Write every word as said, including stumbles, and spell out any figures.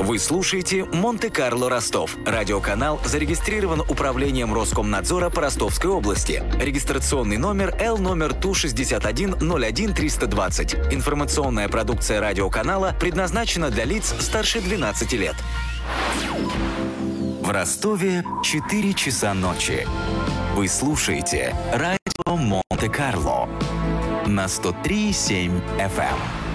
Вы слушаете «Монте-Карло Ростов». Радиоканал зарегистрирован управлением Роскомнадзора по Ростовской области. Регистрационный номер Л номер Ту шестьдесят один ноль один триста двадцать. Информационная продукция радиоканала предназначена для лиц старше двенадцати лет. В Ростове четыре часа ночи. Вы слушаете радио Монте-Карло на сто три и семь эф эм.